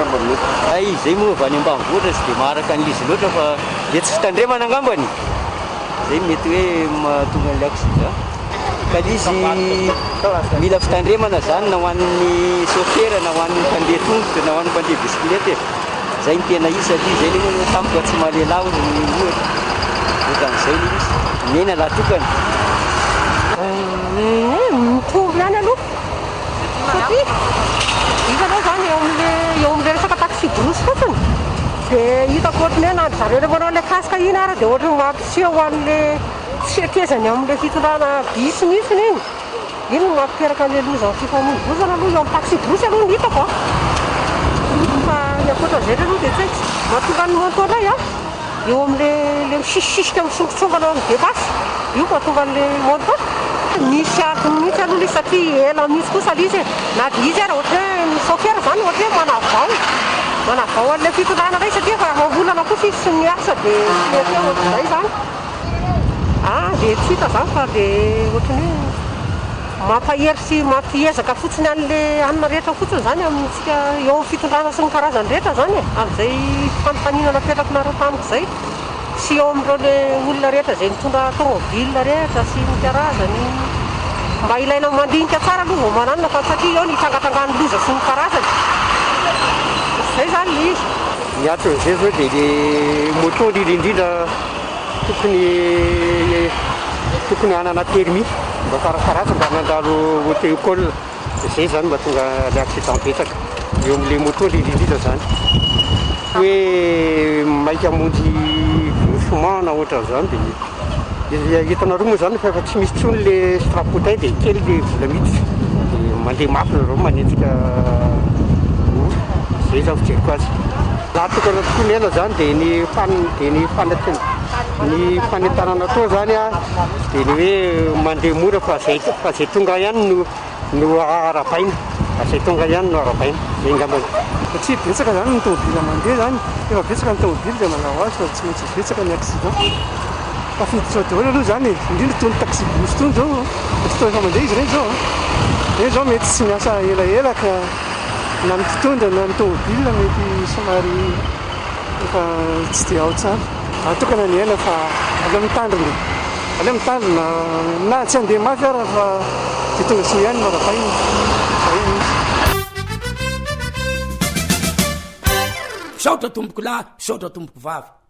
ay zay moa avy any ambanivohitra tsy dia maharaka an'izy loatra fa dia tsy fitandremana angambany zay mety hoe mahatonga an'ilay aksida ka izy mila fitandremana zany na ho an'ny chauffeur na ho an'ny mpandeha tongotra na ho an'ny mpandeha bisikileta zay ny tena izy satria zay le tampoka tsy mahalehilahy ny ohatra ohatra'izay le izy mena lahatokana mitombo ihany aloha satria hitanao zany eo amin'le resaka taxi brosy fotsiny dia hitako ohatrany hoe na zareo le manao le kasika iny ary dia ohatrany mampiseho an'le fietezany amin'le fitondrana bisy mihitsiny iny no mampiteraka an'le lozan'ny fifamoivoizana aloha eo amin'ny taxi brosy aloha ny hitako fa ny ankoatran'izay le aloha dia tsy haiko mahatonga ny montolay eo amin'le misisisika misongotsongana amin'ny debasy io mahatonga an'le monto misy akony mihitsy aloha izy satria ela misy kosa le izy na dia izy ary ohatra hoe ny chauffeur zany ohatra hoe manavao an'le fitondrana ray satria fa mambolana kosa izy sy miasa dia mety ohatr'izay zany dia tsy hita zany fa dia ohatrany hoe mampahery sy mampiezaka fotsiny an'le anina rehetra fotsiny zany amintsika eo amin'ny fitondrana sy ny karazany rehetra zany amin'izay fanontaniana napetrakinareo tamiko izay sy eo amin'ireo le olona rehetra izay mitondra tomobile rehetra sy ny karazany mba ilaina mandinika tsara aloha vao mananina fa satria eo ny itsangatsangany loza sy ny karazany izay zany le izy miatron'izay zao dia le moto indrindrindrindra tokony hanana permis mba farafaratsa mba nandalo auto école izay zany mba tonga le accident betsaka eo amin'le moto indrindrindrindra zany hoe maika monty fumant na ohatran'izany dia hitanareo moa zany fa efa tsy misy tsony le strapotin dia kely le vola miditra dia mandeha mafy nareo manenjika zay zany fijeriko azy laha tokana tokoa ny ela zany dia ny fanentanana atao zany dia ny hoe mandeha mora fa zay tonga ihany no arabaina zay tonga ihany no arabaina zay ngambany satria betsaka zany ny tomobile mandeha zany efa betsaka ny tomobile dia manao azy fa tsy maintsy betsaka ny accident tafiditra daholo aloha zany indrindra tony taxi bus tony zao fotoana efa mandeha izy reny zao mety tsy miasa elaela ka na ny mpitondra na ny tomobile mety somary efa tsy dia ao tsara tokana ny aina fa aleo mitandrina na tsy andeha mafy ara fa dia tonga soa ihany marabaina saotra tomboko lahy saotra tomboko vavy